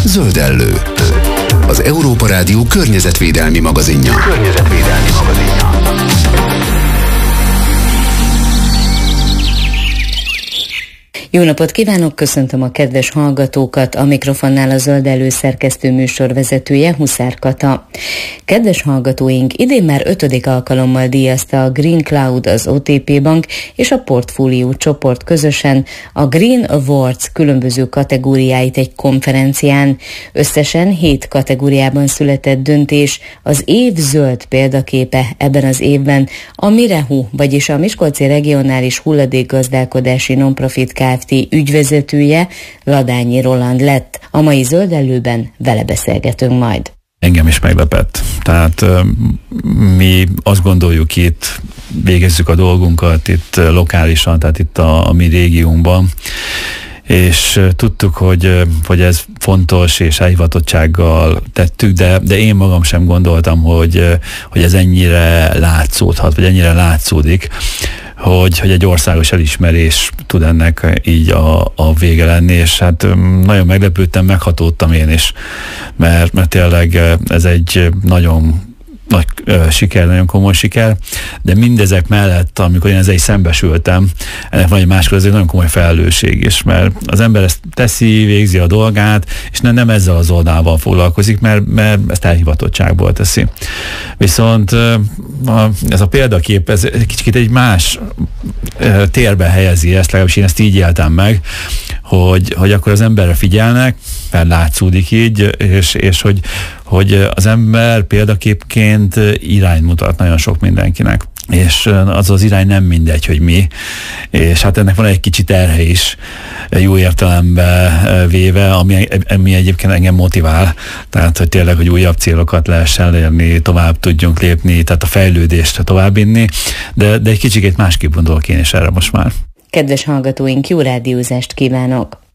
Zöldellő. Az Európa Rádió környezetvédelmi magazinja. Jó napot kívánok, köszöntöm a kedves hallgatókat, a mikrofonnál a Zöldellő szerkesztő műsorvezetője, Huszár Kata. Kedves hallgatóink, idén már 5. alkalommal díjazta a Green Cloud, az OTP Bank és a Portfolio csoport közösen a Green Awards különböző kategóriáit egy konferencián. Összesen 7 kategóriában született döntés. Az év zöld példaképe ebben az évben a Mirehu, vagyis a Miskolci Regionális Hulladékgazdálkodási Nonprofit Kft. Ügyvezetője, Ladányi Roland lett. A mai Zöldellőben vele beszélgetünk majd. Engem is meglepett. Tehát mi azt gondoljuk, itt végezzük a dolgunkat itt lokálisan, tehát itt a mi régiónkban, és tudtuk, hogy ez fontos, és elhivatottsággal tettük, de én magam sem gondoltam, hogy ez ennyire látszódhat, vagy ennyire látszódik, hogy egy országos elismerés tud ennek így a vége lenni, és hát nagyon meglepődtem, meghatódtam én is, mert tényleg ez egy nagyon nagy siker, nagyon komoly siker, de mindezek mellett, amikor én ezzel is szembesültem, ennek van egy másik, ez egy nagyon komoly felelősség is, mert az ember ezt teszi, végzi a dolgát, és nem ezzel az oldalával foglalkozik, mert ezt elhivatottságból teszi. Viszont ez a példakép, ez kicsit egy más térbe helyezi ezt, legalábbis én ezt így éltem meg, hogy akkor az emberre figyelnek, mert látszódik így, és hogy az ember példaképként irányt mutat nagyon sok mindenkinek. És az irány nem mindegy, hogy mi, és hát ennek van egy kicsit terhe is, jó értelembe véve, ami egyébként engem motivál, tehát hogy tényleg, hogy újabb célokat lehessen elérni, tovább tudjunk lépni, tehát a fejlődést továbbvinni, de egy kicsikét másképp gondolok én is erre most már. Kedves hallgatóink, jó rádiózást kívánok!